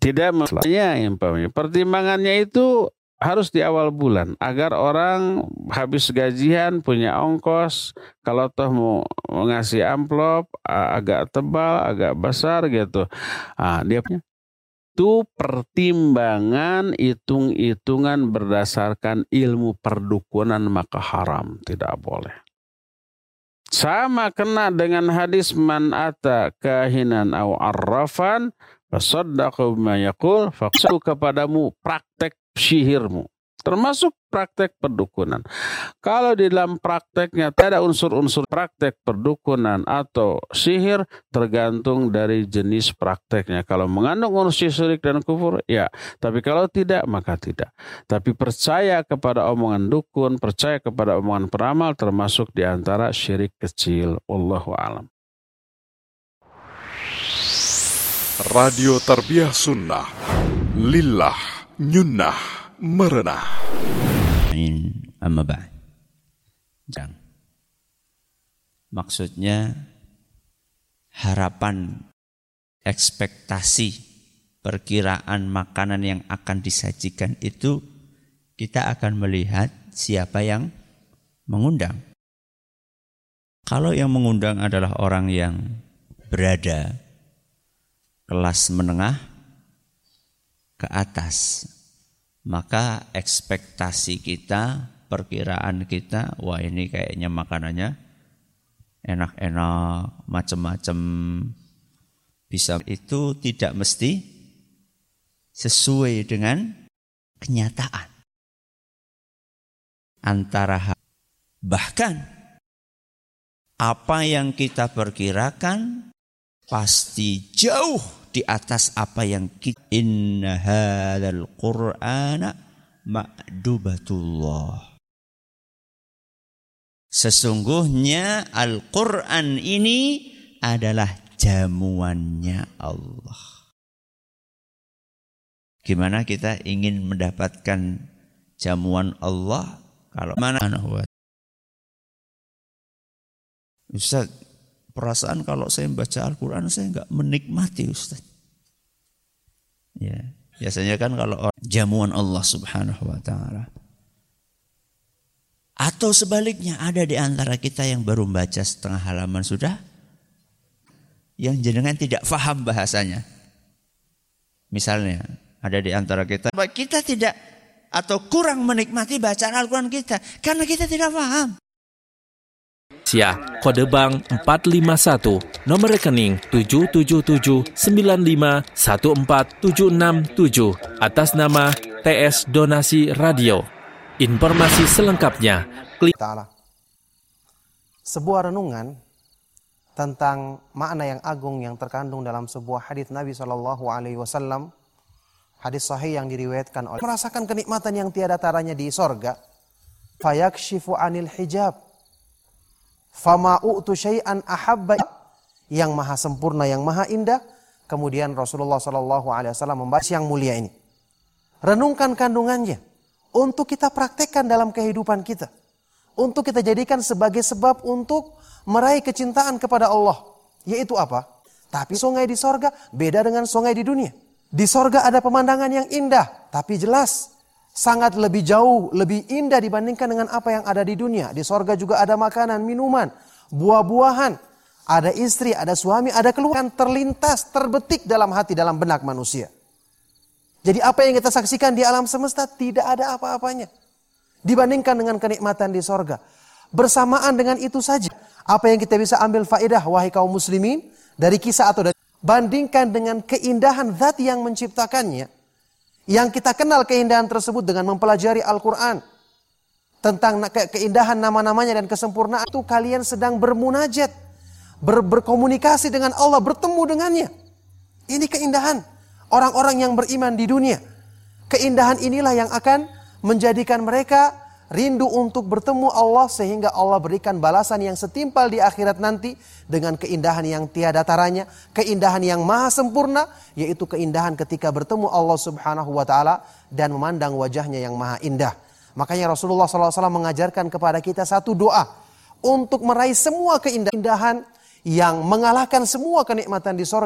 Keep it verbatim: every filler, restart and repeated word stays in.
Tidak maksudnya umpamanya pertimbangannya itu harus di awal bulan agar orang habis gajian punya ongkos, kalau toh mau ngasih amplop agak tebal, agak besar gitu. Ah, dia punya itu pertimbangan hitung-hitungan berdasarkan ilmu perdukunan maka haram, tidak boleh. Sama kena dengan hadis man ata kahinan au arrafan fasaddaqu bima yaqul faqsu kepadamu praktek sihirmu, termasuk praktek perdukunan. Kalau di dalam prakteknya tidak ada unsur-unsur praktek perdukunan atau sihir, tergantung dari jenis prakteknya. Kalau mengandung unsur syirik dan kufur, ya. Tapi kalau tidak, maka tidak. Tapi percaya kepada omongan dukun, percaya kepada omongan peramal, termasuk di antara syirik kecil. Wallahu a'lam. Radio Tarbiyah Sunnah, Lillah, Nyunnah, Merenah. Amma ba'd. Maksudnya harapan, ekspektasi, perkiraan makanan yang akan disajikan itu kita akan melihat siapa yang mengundang. Kalau yang mengundang adalah orang yang berada kelas menengah ke atas, maka ekspektasi kita, perkiraan kita, wah ini kayaknya makanannya enak-enak, macam-macam, bisa, itu tidak mesti sesuai dengan kenyataan. Antara bahkan apa yang kita perkirakan pasti jauh di atas apa yang kita. Inna hadzal qur'ana ma'dubatullah. Sesungguhnya Al-Qur'an ini adalah jamuannya Allah. Gimana kita ingin mendapatkan jamuan Allah kalau mana? Ustaz, perasaan kalau saya membaca Al-Quran saya enggak menikmati, Ustaz. Ya, biasanya kan kalau jamuan Allah Subhanahu wa taala. Atau sebaliknya, ada di antara kita yang baru membaca setengah halaman sudah yang jenengan tidak faham bahasanya. Misalnya, ada di antara kita kita tidak atau kurang menikmati bacaan Al-Quran kita karena kita tidak faham. Sia, kode bank empat lima satu, nomor rekening tujuh tujuh tujuh sembilan lima satu empat tujuh enam tujuh atas nama T S Donasi Radio. Informasi selengkapnya klik. Sebuah renungan tentang makna yang agung yang terkandung dalam sebuah hadis Nabi shallallahu alaihi wasallam, hadis sahih yang diriwayatkan oleh merasakan kenikmatan yang tiada taranya di sorga. Fayakshifu anil hijab fama u'tu syai'an ahabba, yang maha sempurna, yang maha indah. Kemudian Rasulullah shallallahu alaihi wasallam membahas yang mulia ini. Renungkan kandungannya untuk kita praktekkan dalam kehidupan kita, untuk kita jadikan sebagai sebab untuk meraih kecintaan kepada Allah. Yaitu apa? Tapi sungai di sorga beda dengan sungai di dunia. Di sorga ada pemandangan yang indah, tapi jelas sangat lebih jauh, lebih indah dibandingkan dengan apa yang ada di dunia. Di sorga juga ada makanan, minuman, buah-buahan, ada istri, ada suami, ada keluarga yang terlintas, terbetik dalam hati, dalam benak manusia. Jadi apa yang kita saksikan di alam semesta tidak ada apa-apanya dibandingkan dengan kenikmatan di sorga. Bersamaan dengan itu saja, apa yang kita bisa ambil faedah, wahai kaum muslimin, dari kisah atau dari, bandingkan dengan keindahan zat yang menciptakannya. Yang kita kenal keindahan tersebut dengan mempelajari Al-Quran. Tentang ke- keindahan nama-namanya dan kesempurnaan itu, kalian sedang bermunajat, ber- berkomunikasi dengan Allah, bertemu dengannya. Ini keindahan orang-orang yang beriman di dunia. Keindahan inilah yang akan menjadikan mereka rindu untuk bertemu Allah, sehingga Allah berikan balasan yang setimpal di akhirat nanti dengan keindahan yang tiada taranya, keindahan yang maha sempurna, yaitu keindahan ketika bertemu Allah Subhanahu wa taala dan memandang wajahnya yang maha indah. Makanya Rasulullah shallallahu alaihi wasallam mengajarkan kepada kita satu doa untuk meraih semua keindahan yang mengalahkan semua kenikmatan di surga.